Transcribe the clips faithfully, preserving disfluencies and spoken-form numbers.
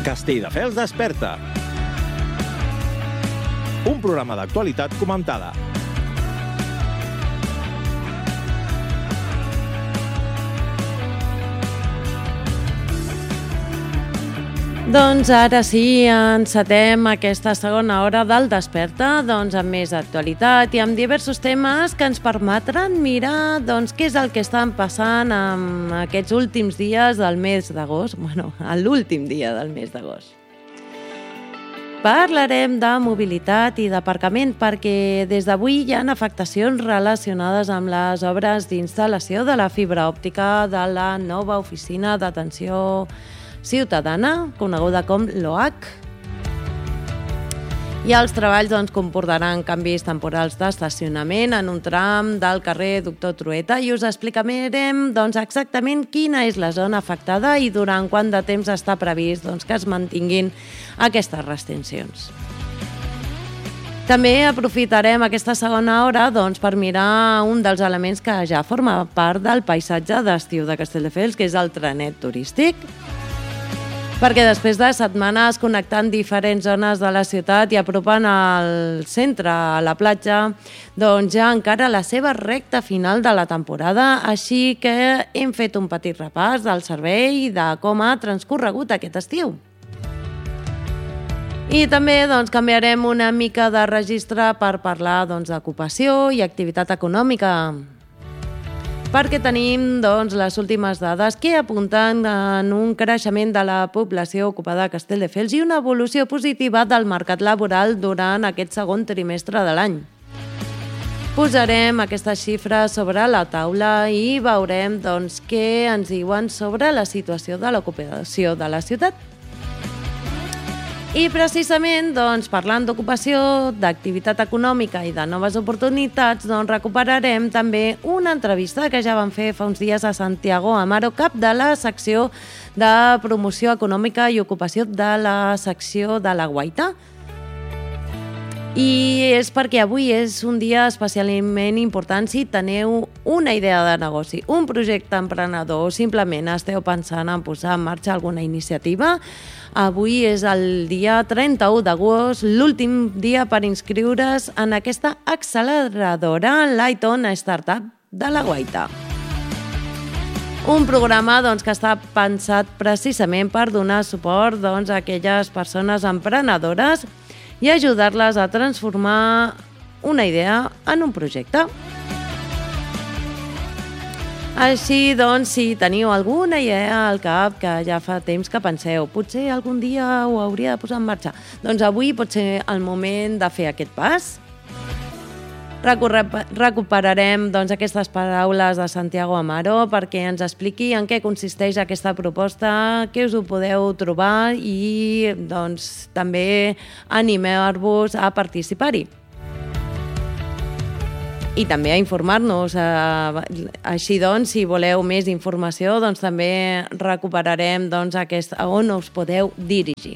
Castelldefels desperta. Un programa d'actualitat comentada. Doncs ara sí, encetem aquesta segona hora del Desperta, doncs amb més actualitat i amb diversos temes que ens permetran mirar doncs, què és el que estan passant en aquests últims dies del mes d'agost, bueno, l'últim dia del mes d'agost. Parlarem de mobilitat i d'aparcament perquè des d'avui hi ha afectacions relacionades amb les obres d'instal·lació de la fibra òptica de la nova oficina d'atenció ciutadana, coneguda com l'O H. I els treballs doncs, comportaran canvis temporals d'estacionament en un tram del carrer Doctor Trueta i us explicarem doncs, exactament quina és la zona afectada i durant quant de temps està previst doncs, que es mantinguin aquestes restriccions. També aprofitarem aquesta segona hora doncs, per mirar un dels elements que ja forma part del paisatge d'estiu de Castelldefels, que és el trenet turístic. Perquè després de setmanes connectant diferents zones de la ciutat i apropant el centre a la platja, doncs ja encara la seva recta final de la temporada, així que hem fet un petit repàs del servei i de com ha transcorregut aquest estiu. I també doncs, canviarem una mica de registre per parlar doncs, d'ocupació i activitat econòmica, perquè tenim doncs, les últimes dades que apunten en un creixement de la població ocupada a Castelldefels i una evolució positiva del mercat laboral durant aquest segon trimestre de l'any. Posarem aquestes xifres sobre la taula i veurem doncs, què ens diuen sobre la situació de l'ocupació de la ciutat. I precisament, doncs, parlant d'ocupació, d'activitat econòmica i de noves oportunitats, doncs, recuperarem també una entrevista que ja vam fer fa uns dies a Santiago Amaro, cap de la secció de promoció econòmica i ocupació de la secció de la Guaita. I és perquè avui és un dia especialment important si teniu una idea de negoci, un projecte emprenedor o simplement esteu pensant en posar en marxa alguna iniciativa. Avui és el dia trenta-u d'agost, l'últim dia per inscriure's en aquesta acceleradora Lighton Startup de la Guaita. Un programa doncs, que està pensat precisament per donar suport doncs, a aquelles persones emprenedores i ajudar-les a transformar una idea en un projecte. Així, doncs, si teniu alguna idea al cap que ja fa temps que penseu, potser algun dia ho hauria de posar en marxa, doncs avui pot ser el moment de fer aquest pas. Recuperarem doncs, aquestes paraules de Santiago Amaro perquè ens expliqui en què consisteix aquesta proposta, que us ho podeu trobar i doncs, també animeu-vos a participar-hi. I també a informar-nos. Així doncs, si voleu més informació, doncs també recuperarem doncs, aquest, on us podeu dirigir.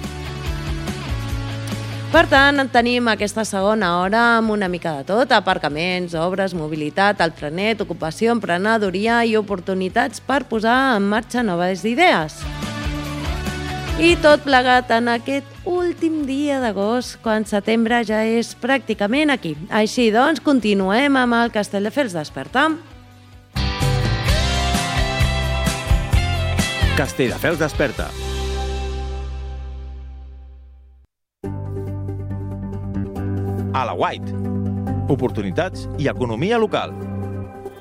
Per tant, tenim aquesta segona hora amb una mica de tot, aparcaments, obres, mobilitat, el trenet, ocupació, emprenedoria i oportunitats per posar en marxa noves idees. I tot plegat en aquest últim dia d'agost, quan setembre ja és pràcticament aquí. Així doncs, continuem amb el Castelldefels Desperta. Castelldefels Desperta. A la White. Oportunitats i economia local.